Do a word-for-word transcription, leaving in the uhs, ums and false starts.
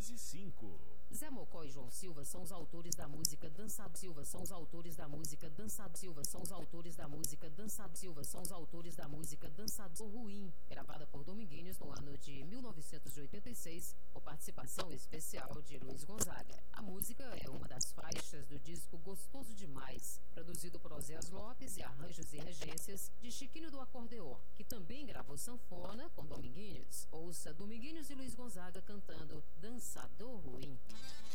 doze cinco. Zé Mocó e João Silva são os autores da música Dançado Silva, são os autores da música Dançado Silva, são os autores da música Dançado Silva, são os autores da música Dançado Ruim, gravada por Dominguinhos no ano de mil novecentos e oitenta e seis, com participação especial de Luiz Gonzaga. A música é uma das faixas do disco Gostoso Demais, produzido por Oséias Lopes e arranjos e regências de Chiquinho do Acordeon, que também gravou sanfona com Dominguinhos. Ouça Dominguinhos e Luiz Gonzaga cantando Dançador Ruim.